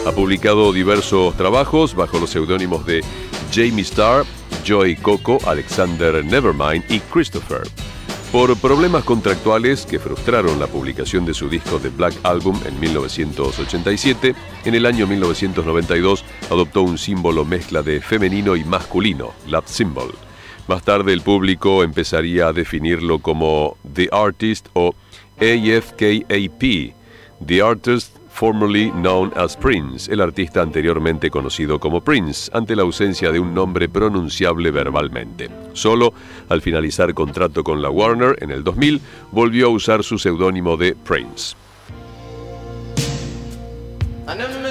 Ha publicado diversos trabajos bajo los seudónimos de Jamie Starr, Joey Coco, Alexander Nevermind y Christopher. Por problemas contractuales que frustraron la publicación de su disco The Black Album en 1987, en el año 1992 adoptó un símbolo mezcla de femenino y masculino, Love Symbol. Más tarde el público empezaría a definirlo como The Artist o AFKAP, The Artist formerly known as Prince, el artista anteriormente conocido como Prince, ante la ausencia de un nombre pronunciable verbalmente. Solo al finalizar contrato con la Warner en el 2000, volvió a usar su seudónimo de Prince.